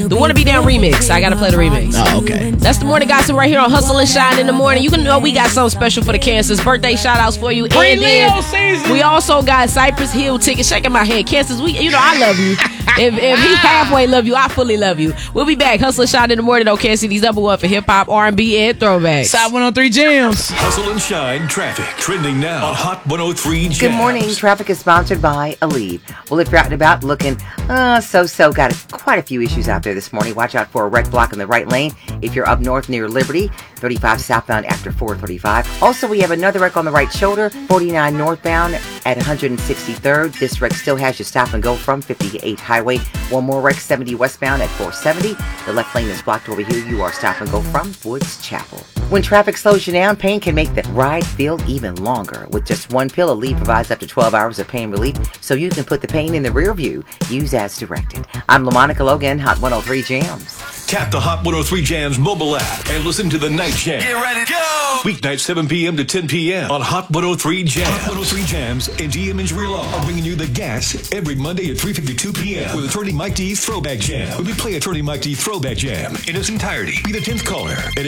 The Wanna Be Down remix. I gotta play the remix. Oh, okay. That's the morning gossip right here on Hustle and Shine in the morning. You can know we got something special for the Kansas birthday shout outs for you. And Leo season. we also got Cypress Hill tickets. Shaking my head. Kansas, I love you. If he halfway love you, I fully love you. We'll be back. Hustle and Shine in the morning on Kansas City's #1 for hip hop, R&B, and throwbacks. Side 103 Jams. Hustle and Shine traffic trending now on Hot 103 Jams. Good morning. Traffic is sponsored by Aleve. Well, if you're out and about looking so-so, got quite a few issues out there this morning. Watch out for a wreck block in the right lane. If you're up north near Liberty, 35 southbound after 435. Also, we have another wreck on the right shoulder, 49 northbound at 163rd. This wreck still has you stop and go from 58 highway. One more wreck, 70 westbound at 470. The left lane is blocked over here. You are stop and go from Woods Chapel. When traffic slows you down, pain can make the ride feel even longer. With just one pill, Aleve provides up to 12 hours of pain relief, so you can put the pain in the rear view. Use as directed. I'm LaMonica Logan, Hot 103 Jams. Tap the Hot 103 Jams mobile app and listen to the Night Jam. Get ready to go! Weeknights 7 p.m. to 10 p.m. on Hot 103 Jams. Hot 103 Jams and DM Injury Law are bringing you the gas every Monday at 3:52 p.m. with Attorney Mike D's Throwback Jam. When we play Attorney Mike D's Throwback Jam in its entirety, be the 10th caller at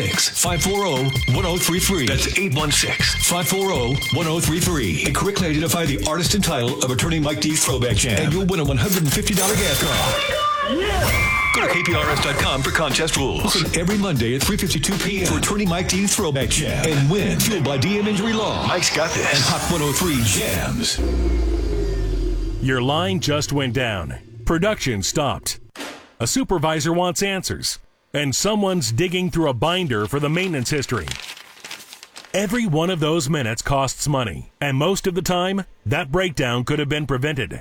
816-540-1033. That's 816-540-1033. And correctly identify the artist and title of Attorney Mike D's Throwback Jam, and you'll win a $150 gas card. Go to KPRS.com for contest rules. Listen every Monday at 3:52 p.m. for Attorney Mike D's Throwback Jam and win. Fueled by DM Injury Law. Mike's got this. And Hot 103 Jams. Your line just went down. Production stopped. A supervisor wants answers. And someone's digging through a binder for the maintenance history. Every one of those minutes costs money. And most of the time, that breakdown could have been prevented.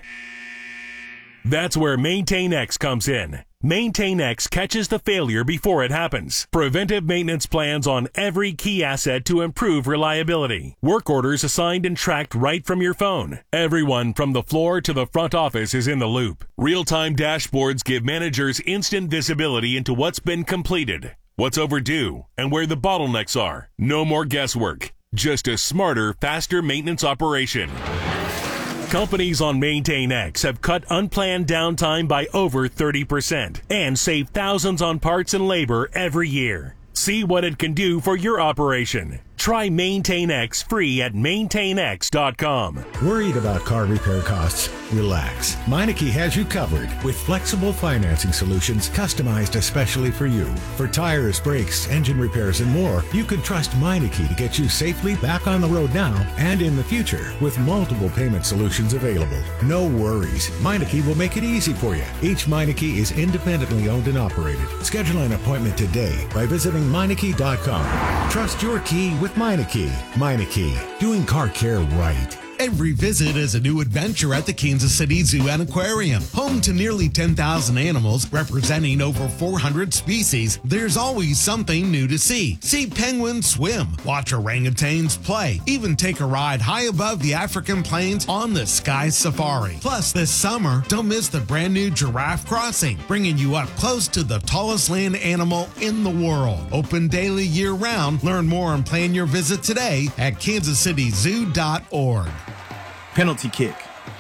That's where MaintainX comes in. MaintainX catches the failure before it happens. Preventive maintenance plans on every key asset to improve reliability. Work orders assigned and tracked right from your phone. Everyone from the floor to the front office is in the loop. Real-time dashboards give managers instant visibility into what's been completed, what's overdue, and where the bottlenecks are. No more guesswork. Just a smarter, faster maintenance operation. Companies on MaintainX have cut unplanned downtime by over 30% and saved thousands on parts and labor every year. See what it can do for your operation. Try MaintainX free at maintainx.com. Worried about car repair costs? Relax. Meineke has you covered with flexible financing solutions customized especially for you. For tires, brakes, engine repairs, and more, you can trust Meineke to get you safely back on the road now and in the future with multiple payment solutions available. No worries. Meineke will make it easy for you. Each Meineke is independently owned and operated. Schedule an appointment today by visiting Meineke.com. Trust your key with Meineke. Meineke, doing car care right. Every visit is a new adventure at the Kansas City Zoo and Aquarium. Home to nearly 10,000 animals representing over 400 species, there's always something new to see. See penguins swim, watch orangutans play, even take a ride high above the African plains on the Sky Safari. Plus, this summer, don't miss the brand new Giraffe Crossing, bringing you up close to the tallest land animal in the world. Open daily year-round. Learn more and plan your visit today at kansascityzoo.org. Penalty kick.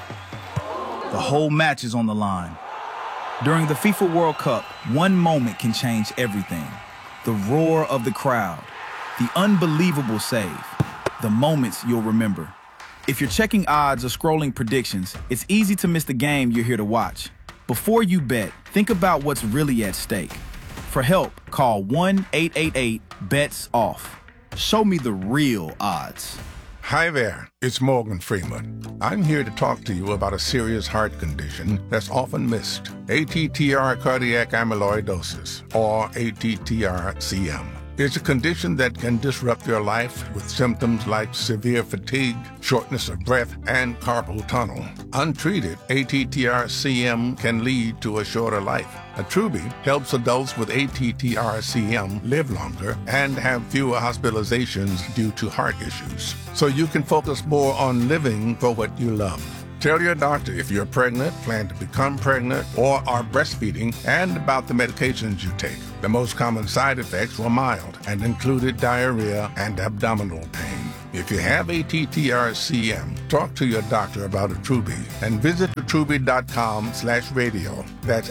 The whole match is on the line. During the FIFA World Cup, one moment can change everything. The roar of the crowd, the unbelievable save, the moments you'll remember. If you're checking odds or scrolling predictions, it's easy to miss the game you're here to watch. Before you bet, think about what's really at stake. For help, call 1-888-BETS-OFF. Show me the real odds. Hi there, it's Morgan Freeman. I'm here to talk to you about a serious heart condition that's often missed. ATTR cardiac amyloidosis, or ATTR-CM. It's a condition that can disrupt your life with symptoms like severe fatigue, shortness of breath, and carpal tunnel. Untreated, ATTR-CM can lead to a shorter life. Attruby helps adults with ATTR-CM live longer and have fewer hospitalizations due to heart issues. So you can focus more on living for what you love. Tell your doctor if you're pregnant, plan to become pregnant, or are breastfeeding, and about the medications you take. The most common side effects were mild and included diarrhea and abdominal pain. If you have ATTR-CM, talk to your doctor about Attruby and visit attruby.com/radio. That's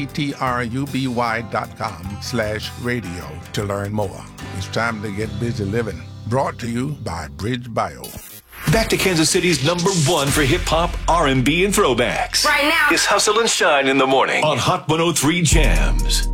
ATTRUBY.com/radio to learn more. It's time to get busy living. Brought to you by Bridge Bio. Back to Kansas City's #1 for hip-hop, R&B, and throwbacks. Right now. It's Hustle and Shine in the morning on Hot 103 Jams.